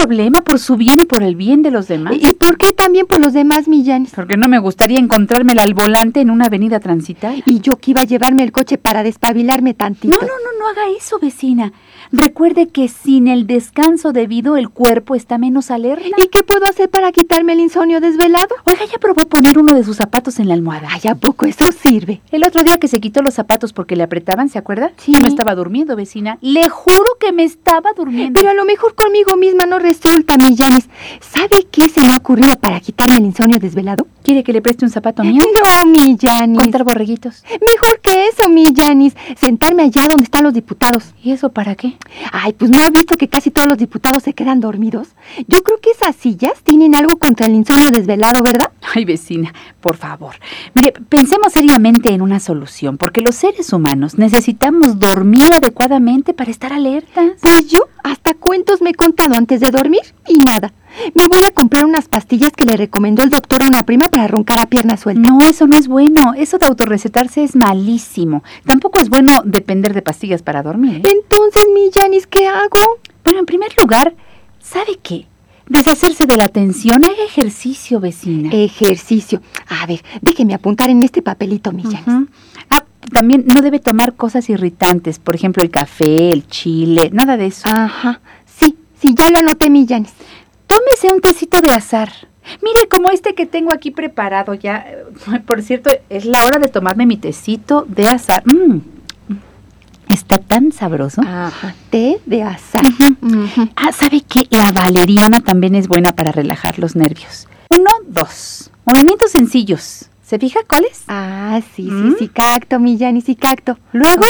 problema, por su bien y por el bien de los demás. ¿Y por qué también por los demás, mi Yanis? Porque no me gustaría encontrármela al volante en una avenida transitada. Y yo que iba a llevarme el coche para despabilarme tantito. No haga eso, vecina. Recuerde que sin el descanso debido, el cuerpo está menos alerta. ¿Y qué puedo hacer para quitarme el insomnio desvelado? Oiga, ¿ya probó poner uno de sus zapatos en la almohada? Ay, ¿a poco eso sirve? El otro día que se quitó los zapatos porque le apretaban, ¿se acuerda? Sí. Yo me estaba durmiendo, vecina. Le juro que me estaba durmiendo. Pero a lo mejor conmigo misma no resulta, mi Yanis. ¿Sabe qué se me ha ocurrido para quitarme el insomnio desvelado? ¿Quiere que le preste un zapato mío? No, mi Yanis. Contar borreguitos. Mejor que eso, mi Yanis. Sentarme allá donde están los diputados. ¿Y eso para qué? Ay, pues ¿no ha visto que casi todos los diputados se quedan dormidos? Yo creo que esas sillas tienen algo contra el insomnio desvelado, ¿verdad? Ay, vecina, por favor. Mire, pensemos seriamente en una solución, porque los seres humanos necesitamos dormir adecuadamente para estar alertas. Pues yo hasta cuentos me he contado antes de dormir y nada. Me voy a comprar unas pastillas que le recomendó el doctor a una prima para roncar a pierna suelta. No, eso no es bueno. Eso de autorrecetarse es malísimo. Tampoco es bueno depender de pastillas para dormir, ¿eh? Entonces, mi Yanis, ¿qué hago? Pero en primer lugar, ¿sabe qué? Deshacerse de la tensión. Haga ejercicio, vecina. Ejercicio. A ver, déjeme apuntar en este papelito, mi Yanis. También no debe tomar cosas irritantes. Por ejemplo, el café, el chile, nada de eso. Ajá. Sí, ya lo anoté, mi Yanis. Tómese un tecito de azar. Mire, como este que tengo aquí preparado ya. Por cierto, es la hora de tomarme mi tecito de azar. Está tan sabroso. Ajá, té de azar. ¿Sabe qué? La valeriana también es buena para relajar los nervios. 1, 2. Movimientos sencillos. ¿Se fija cuáles? Sí, capto, mi Yanis, sí capto. Luego,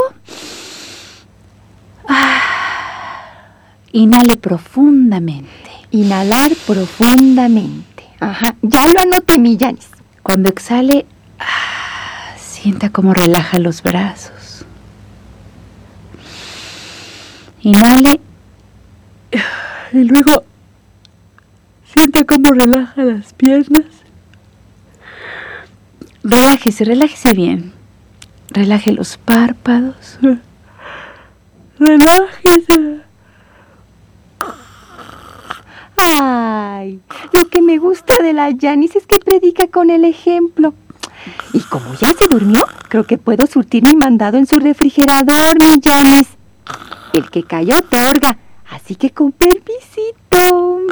inhale profundamente. Inhalar profundamente. Ajá, ya lo anoté, mi Yanis. Cuando exhale, sienta cómo relaja los brazos. Inhale y luego sienta cómo relaja las piernas. Relájese bien. Relaje los párpados. Relájese. Ay, lo que me gusta de la Yanis es que predica con el ejemplo. Y como ya se durmió, creo que puedo surtir mi mandado en su refrigerador, mi Yanis. El que calla otorga, así que con permisito.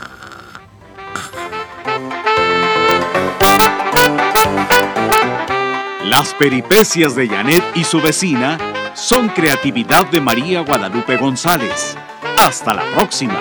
Las peripecias de Janet y su vecina son creatividad de María Guadalupe González. Hasta la próxima.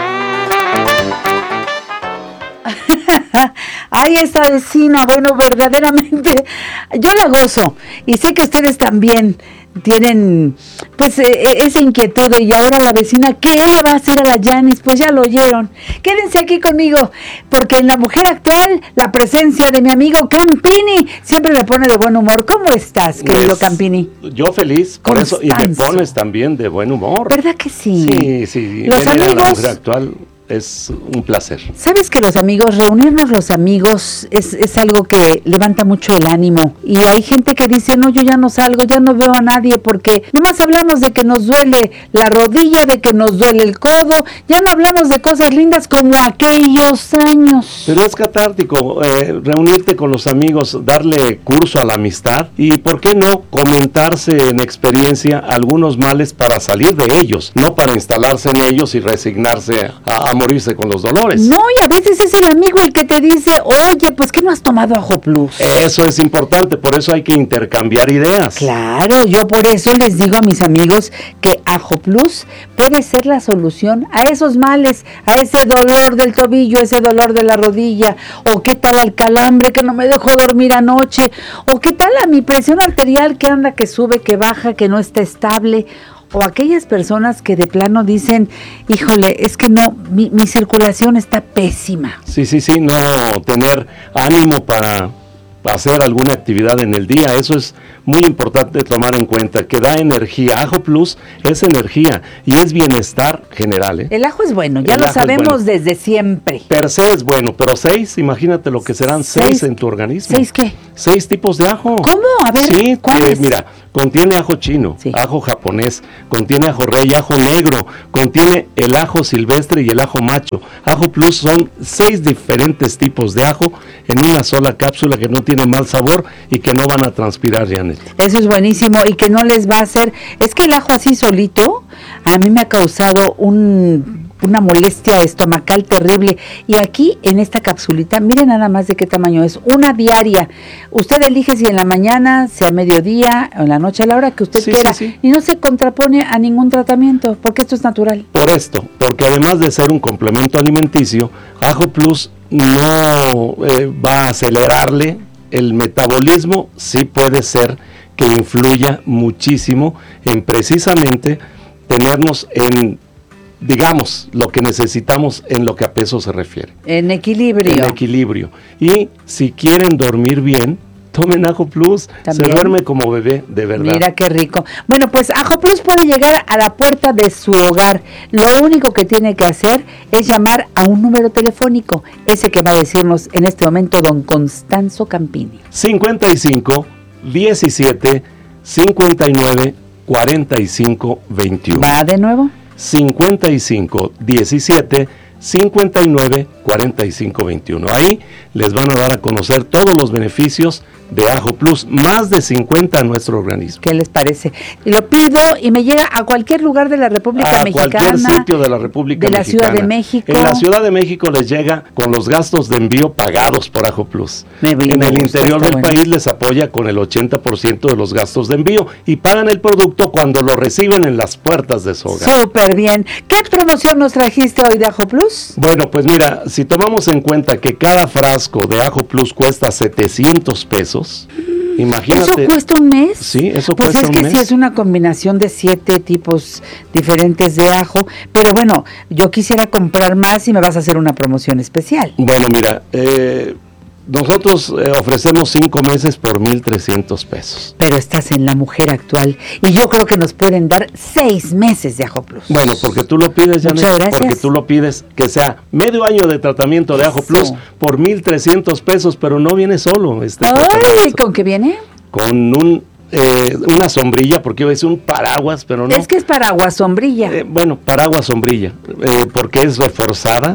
Ay, esta vecina, bueno, verdaderamente, yo la gozo y sé que ustedes también tienen, pues, esa inquietud. Y ahora la vecina, ¿qué le va a hacer a la Yanis? Pues ya lo oyeron. Quédense aquí conmigo, porque en La Mujer Actual, la presencia de mi amigo Campini siempre me pone de buen humor. ¿Cómo estás, querido Campini? Yo feliz, por eso, y me pones también de buen humor. ¿Verdad que sí? Sí. Los amigos, La Mujer Actual es un placer. Sabes que los amigos, reunirnos los amigos es algo que levanta mucho el ánimo. Y hay gente que dice, no, yo ya no salgo, ya no veo a nadie, porque nomás hablamos de que nos duele la rodilla, de que nos duele el codo, ya no hablamos de cosas lindas como aquellos años. Pero es catártico reunirte con los amigos, darle curso a la amistad y, ¿por qué no comentarse en experiencia algunos males para salir de ellos? No para instalarse en ellos y resignarse a morirse con los dolores. No, y a veces es el amigo el que te dice, oye, pues ¿qué no has tomado Ajo Plus? Eso es importante, por eso hay que intercambiar ideas. Claro, yo por eso les digo a mis amigos que Ajo Plus puede ser la solución a esos males, a ese dolor del tobillo, ese dolor de la rodilla, o qué tal al calambre que no me dejó dormir anoche, o qué tal a mi presión arterial que anda, que sube, que baja, que no está estable, o aquellas personas que de plano dicen, híjole, es que no, mi circulación está pésima. Sí, no tener ánimo para hacer alguna actividad en el día, eso es muy importante tomar en cuenta, que da energía. Ajo Plus es energía y es bienestar general, ¿eh? El ajo es bueno, ya lo sabemos desde siempre. Per se es bueno, pero 6, imagínate lo que serán 6 en tu organismo. ¿6 qué? 6 tipos de ajo. ¿Cómo? A ver, sí, ¿cuáles? Mira, contiene ajo chino, Sí. ajo japonés, contiene ajo rey, ajo negro, contiene el ajo silvestre y el ajo macho. Ajo Plus son 6 diferentes tipos de ajo en una sola cápsula que no tiene mal sabor y que no van a transpirar, Janet. Eso es buenísimo y que no les va a hacer... Es que el ajo así solito a mí me ha causado una molestia estomacal terrible. Y aquí en esta capsulita, miren nada más de qué tamaño es. Una diaria. Usted elige si en la mañana, si a mediodía o en la noche, a la hora que usted quiera. Sí. Y no se contrapone a ningún tratamiento porque esto es natural. Por esto, porque además de ser un complemento alimenticio, Ajo Plus no va a acelerarle el metabolismo. Sí puede ser que influya muchísimo en precisamente tenernos en, digamos, lo que necesitamos en lo que a peso se refiere. En equilibrio. En equilibrio. Y si quieren dormir bien, tomen Ajo Plus. ¿También? Se duerme como bebé, de verdad. Mira qué rico. Bueno, pues Ajo Plus puede llegar a la puerta de su hogar. Lo único que tiene que hacer es llamar a un número telefónico, ese que va a decirnos en este momento don Constanzo Campini. 55 17 59 45 21. ¿Va de nuevo? 55 17 59 45 21. Ahí les van a dar a conocer todos los beneficios de Ajo Plus, más de 50 a nuestro organismo. ¿Qué les parece? Y lo pido y me llega a cualquier lugar de la República Mexicana. A cualquier sitio de la República de la Mexicana. Ciudad de México. En la Ciudad de México les llega con los gastos de envío pagados por Ajo Plus. En el interior del país les apoya con el 80% de los gastos de envío y pagan el producto cuando lo reciben en las puertas de su hogar. Súper bien. ¿Qué promoción nos trajiste hoy de Ajo Plus? Bueno, pues mira, si tomamos en cuenta que cada frasco de Ajo Plus cuesta 700 pesos, imagínate. ¿Eso cuesta un mes? Sí, eso pues cuesta un mes. Pues es que sí es una combinación de 7 tipos diferentes de ajo, pero bueno, yo quisiera comprar más y me vas a hacer una promoción especial. Bueno, mira, nosotros ofrecemos 5 meses por 1,300 pesos. Pero estás en La Mujer Actual y yo creo que nos pueden dar 6 meses de Ajo Plus. Bueno, porque tú lo pides, Janet. Muchas gracias. Porque tú lo pides que sea medio año de tratamiento de Ajo Plus por 1,300 pesos, pero no viene solo. Ay, ¿con qué viene? Con una sombrilla, porque iba a decir un paraguas, pero no. Es que es paraguas sombrilla. Bueno, paraguas sombrilla, porque es reforzada,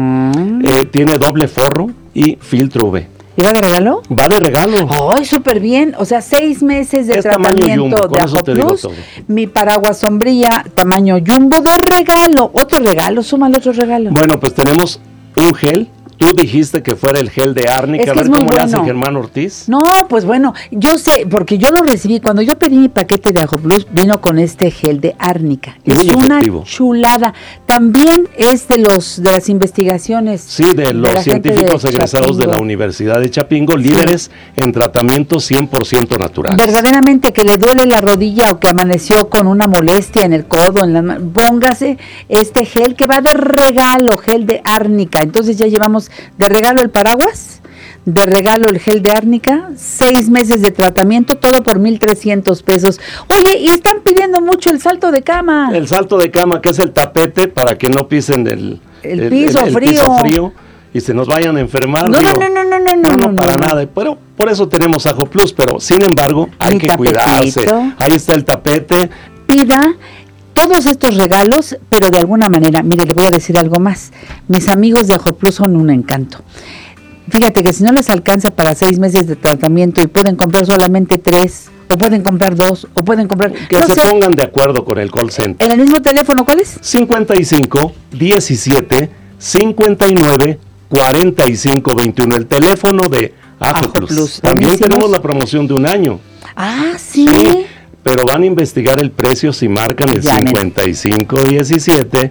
tiene doble forro y filtro UV. ¿Y va de regalo? Va de regalo. ¡Ay, súper bien! O sea, 6 meses de tratamiento de Ajo Plus. Mi paraguas sombrilla, tamaño jumbo, de regalo. Otro regalo, súmale otro regalo. Bueno, pues tenemos un gel. Tú dijiste que fuera el gel de árnica, es a que ver cómo le hace Germán Ortiz. No, pues bueno, yo sé, porque yo lo recibí, cuando yo pedí mi paquete de Ajo Plus, vino con este gel de árnica. Muy es una efectivo. Chulada. También es de las investigaciones. Sí, de los científicos egresados de la Universidad de Chapingo, líderes en tratamientos 100% naturales. Verdaderamente que le duele la rodilla o que amaneció con una molestia en el codo, póngase este gel que va de regalo, gel de árnica. Entonces ya llevamos de regalo el paraguas, de regalo el gel de árnica, 6 meses de tratamiento, todo por 1,300 pesos. Oye, y están pidiendo mucho el salto de cama. El salto de cama, que es el tapete para que no pisen el piso frío y se nos vayan a enfermar. No, no, para nada. Pero por eso tenemos Ajo Plus, pero sin embargo hay que cuidarse. Ahí está el tapete. Pida todos estos regalos, pero de alguna manera, mire, le voy a decir algo más. Mis amigos de Ajo Plus son un encanto. Fíjate que si no les alcanza para 6 meses de tratamiento y pueden comprar solamente 3, o pueden comprar 2, o pueden comprar... Que se pongan de acuerdo con el call center. ¿En el mismo teléfono cuál es? 55 17 59 45 21, el teléfono de Ajo Plus. También tenemos la promoción de 1 año. Ah, sí. Pero van a investigar el precio si marcan el 55 17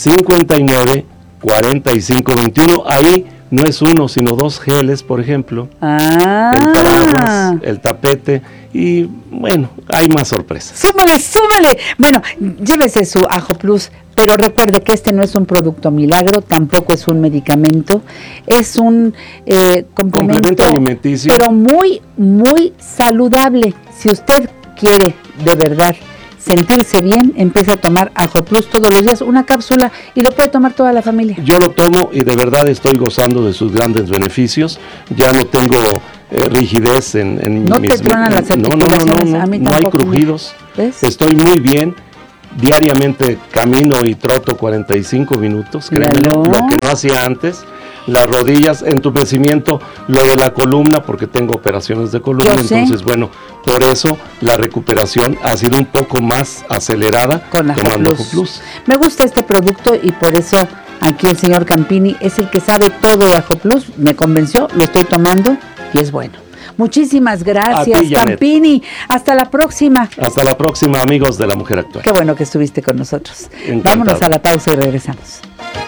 59 45 21. Ahí no es 1, sino 2 geles, por ejemplo. El paraguas, el tapete y bueno, hay más sorpresas. ¡Súmale! Bueno, llévese su Ajo Plus, pero recuerde que este no es un producto milagro, tampoco es un medicamento, es un complemento alimenticio, pero muy, muy saludable. Si usted quiere de verdad sentirse bien, empieza a tomar Ajo Plus todos los días, una cápsula, y lo puede tomar toda la familia. Yo lo tomo y de verdad estoy gozando de sus grandes beneficios. Ya no tengo rigidez en ¿No mis... te tronan las articulaciones? A mí no hay tampoco. crujidos. ¿Ves? Estoy muy bien. Diariamente camino y troto 45 minutos, créanme, Míralo. lo que no hacía antes. Las rodillas, entumecimiento, lo de la columna, porque tengo operaciones de columna, Yo sé. entonces bueno, por eso la recuperación ha sido un poco más acelerada Con tomando Ajoplus. Ajoplus. Me gusta este producto y por eso aquí el señor Campini es el que sabe todo de Ajoplus. Me convenció, lo estoy tomando y es bueno. Muchísimas gracias, A ti, Janet. Campini. Hasta la próxima. Hasta la próxima, amigos de La Mujer Actual. Qué bueno que estuviste con nosotros. Encantado. Vámonos a la pausa y regresamos.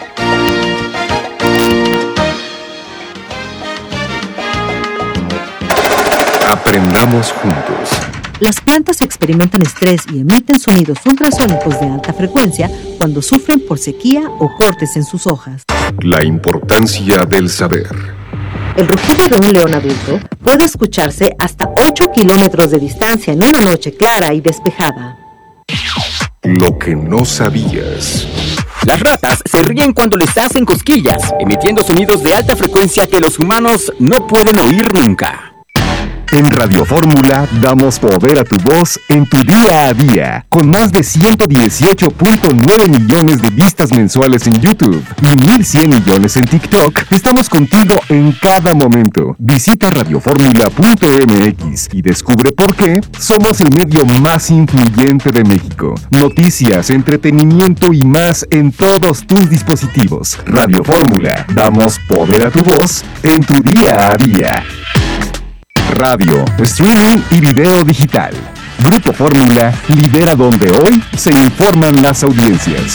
Aprendamos juntos. Las plantas experimentan estrés y emiten sonidos ultrasónicos de alta frecuencia cuando sufren por sequía o cortes en sus hojas. La importancia del saber. El rugido de un león adulto puede escucharse hasta 8 kilómetros de distancia en una noche clara y despejada. Lo que no sabías. Las ratas se ríen cuando les hacen cosquillas, emitiendo sonidos de alta frecuencia que los humanos no pueden oír nunca. En Radio Fórmula damos poder a tu voz en tu día a día, con más de 118.9 millones de vistas mensuales en YouTube y 1.100 millones en TikTok. Estamos contigo en cada momento. Visita radioformula.mx y descubre por qué somos el medio más influyente de México. Noticias, entretenimiento y más en todos tus dispositivos. Radio Fórmula, damos poder a tu voz en tu día a día. Radio, streaming y video digital. Grupo Fórmula lidera donde hoy se informan las audiencias.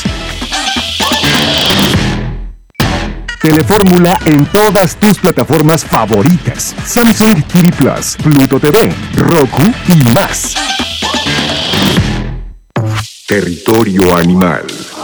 Telefórmula en todas tus plataformas favoritas. Samsung TV Plus, Pluto TV, Roku y más. Territorio animal.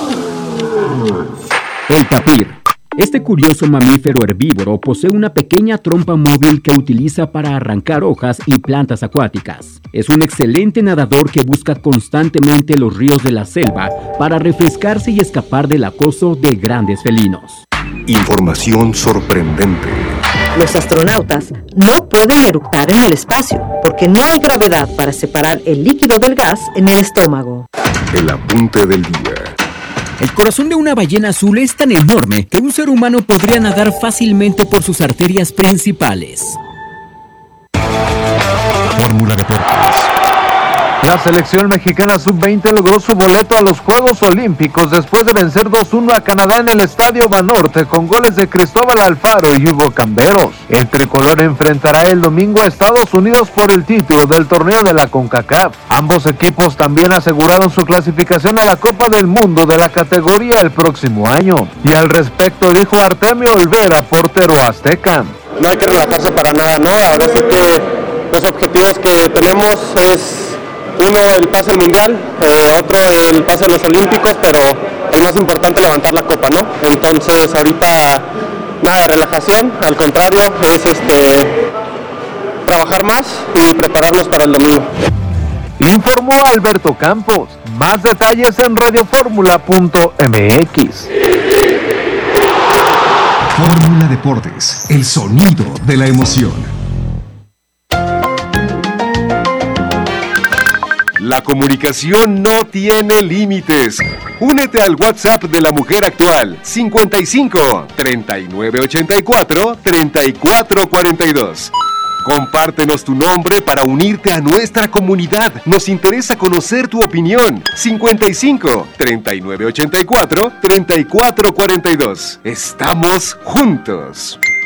El tapir. Este curioso mamífero herbívoro posee una pequeña trompa móvil que utiliza para arrancar hojas y plantas acuáticas. Es un excelente nadador que busca constantemente los ríos de la selva para refrescarse y escapar del acoso de grandes felinos. Información sorprendente. Los astronautas no pueden eructar en el espacio porque no hay gravedad para separar el líquido del gas en el estómago. El apunte del día. El corazón de una ballena azul es tan enorme que un ser humano podría nadar fácilmente por sus arterias principales. Fórmula Deportes. La selección mexicana sub-20 logró su boleto a los Juegos Olímpicos después de vencer 2-1 a Canadá en el Estadio Banorte con goles de Cristóbal Alfaro y Hugo Camberos. El tricolor enfrentará el domingo a Estados Unidos por el título del torneo de la CONCACAF. Ambos equipos también aseguraron su clasificación a la Copa del Mundo de la categoría el próximo año. Y al respecto dijo Artemio Olvera, portero azteca. No hay que relajarse para nada, ¿no? Ahora sí que los objetivos que tenemos es uno el pase al mundial, otro el pase a los olímpicos, pero el más importante levantar la copa, ¿no? Entonces ahorita nada de relajación, al contrario, es trabajar más y prepararnos para el domingo. Informó Alberto Campos. Más detalles en radioformula.mx. Fórmula Deportes, el sonido de la emoción. La comunicación no tiene límites. Únete al WhatsApp de La Mujer Actual 55 3984 3442. Compártenos tu nombre para unirte a nuestra comunidad. Nos interesa conocer tu opinión. 55 3984 3442. Estamos juntos.